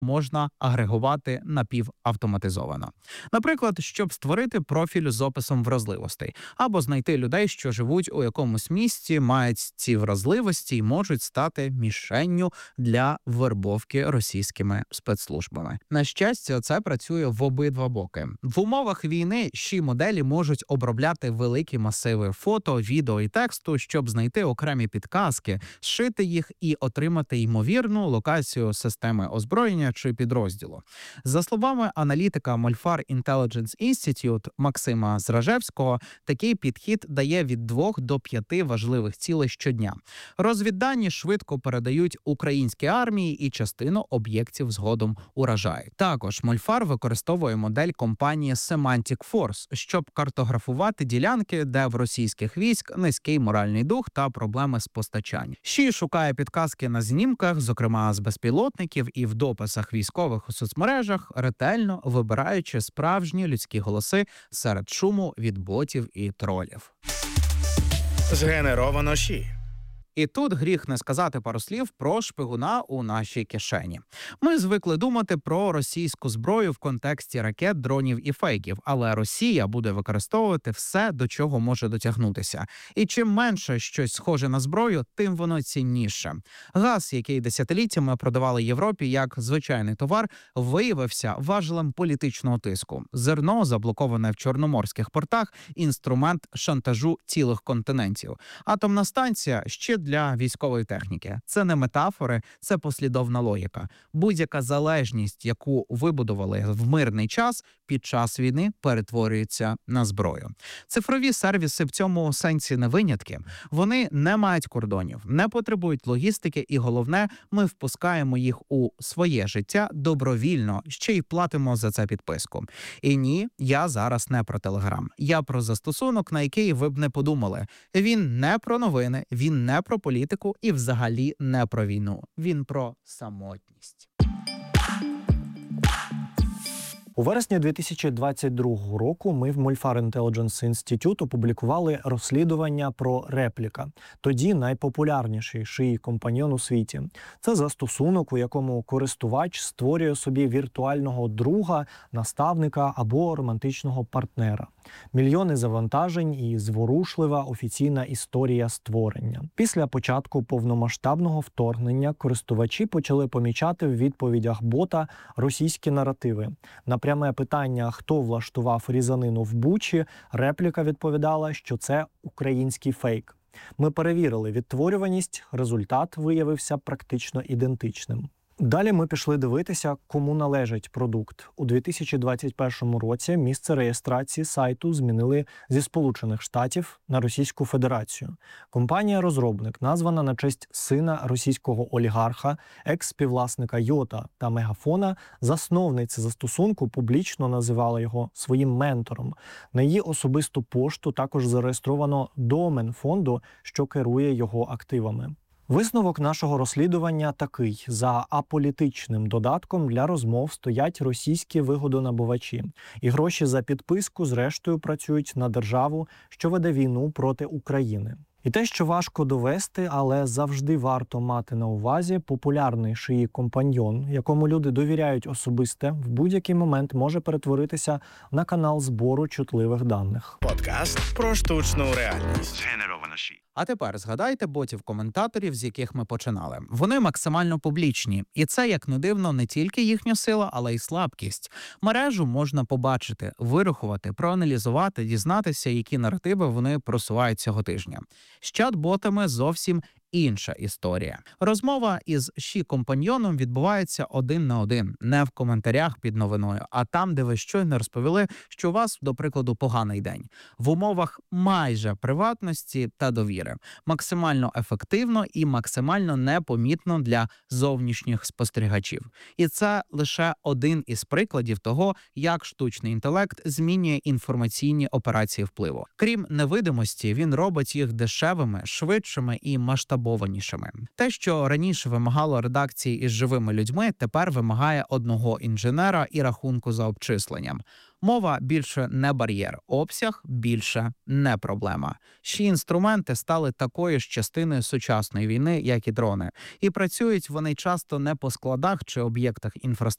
можна агрегувати напівавтоматизовано. Наприклад, щоб створити профіль з описом вразливостей, або знайти людей, що живуть у якомусь місті, мають ці вразливості і можуть стати мішенню для вербовки російськими спецслужбами. На щастя, це працює в обидва боки. В умовах війни моделі можуть обробляти великі масиви фото, відео і тексту, щоб знайти окремі підказки, зшити їх і отримати ймовірну локацію системи озброєння чи підрозділу. За словами аналітика Molfar Intelligence Institute Максима Зражевського, такий підхід дає від 2 до 5 важливих цілей щодня. Розвіддані швидко передають українській армії і частину об'єктів згодом уражають. Також Molfar використовує модель компанії Semantic Force, щоб картографувати ділянки, де в російських військ низький моральний дух та проблеми з постачанням. ЩІ шукає підказки на знімках, зокрема з безпілотників і в дописах військових у соцмережах, ретельно вибираючи справжні людські голоси серед шуму від ботів і тролів. Згенеровано ЩІ. І тут гріх не сказати пару слів про шпигуна у нашій кишені. Ми звикли думати про російську зброю в контексті ракет, дронів і фейків, але Росія буде використовувати все, до чого може дотягнутися. І чим менше щось схоже на зброю, тим воно цінніше. Газ, який десятиліттями продавали Європі як звичайний товар, виявився важелем політичного тиску. Зерно, заблоковане в чорноморських портах, інструмент шантажу цілих континентів. Атомна станція – ще для військової техніки. Це не метафори, це послідовна логіка. Будь-яка залежність, яку вибудували в мирний час, під час війни перетворюється на зброю. Цифрові сервіси в цьому сенсі не винятки. Вони не мають кордонів, не потребують логістики і, головне, ми впускаємо їх у своє життя добровільно, ще й платимо за це підписку. І ні, я зараз не про Телеграм. Я про застосунок, на який ви б не подумали. Він не про новини, він не про політику і взагалі не про війну. Він про самотність. У вересні 2022 року ми в Molfar Intelligence Institute опублікували розслідування про Репліка, тоді найпопулярніший шиї компаньйон у світі. Це застосунок, у якому користувач створює собі віртуального друга, наставника або романтичного партнера. Мільйони завантажень і зворушлива офіційна історія створення. Після початку повномасштабного вторгнення користувачі почали помічати в відповідях бота російські наративи. На пряме питання, хто влаштував різанину в Бучі, Репліка відповідала, що це український фейк. Ми перевірили відтворюваність, результат виявився практично ідентичним. Далі ми пішли дивитися, кому належить продукт. У 2021 році місце реєстрації сайту змінили зі Сполучених Штатів на Російську Федерацію. Компанія-розробник названа на честь сина російського олігарха, екс-співвласника Йота та Мегафона, засновниця застосунку публічно називала його своїм ментором. На її особисту пошту також зареєстровано домен фонду, що керує його активами. Висновок нашого розслідування такий. За аполітичним додатком для розмов стоять російські вигодонабувачі. І гроші за підписку зрештою працюють на державу, що веде війну проти України. І те, що важко довести, але завжди варто мати на увазі, популярний шиї компаньйон, якому люди довіряють особисте, в будь-який момент може перетворитися на канал збору чутливих даних. Подкаст про штучну реальність. Згенеровано ЩІ. А тепер згадайте ботів-коментаторів, з яких ми починали. Вони максимально публічні. І це, як не дивно, не тільки їхня сила, але й слабкість. Мережу можна побачити, вирахувати, проаналізувати, дізнатися, які наративи вони просувають цього тижня. З чат-ботами зовсім інша історія. Розмова із ЩІ-компаньйоном відбувається 1 на 1, не в коментарях під новиною, а там, де ви щойно розповіли, що у вас, до прикладу, поганий день. В умовах майже приватності та довіри. Максимально ефективно і максимально непомітно для зовнішніх спостерігачів. І це лише один із прикладів того, як штучний інтелект змінює інформаційні операції впливу. Крім невидимості, він робить їх дешевими, швидшими і масштабованішими. Те, що раніше вимагало редакції із живими людьми, тепер вимагає одного інженера і рахунку за обчисленням. Мова більше не бар'єр, обсяг більше не проблема. Ще інструменти стали такою ж частиною сучасної війни, як і дрони. І працюють вони часто не по складах чи об'єктах інфраструктури,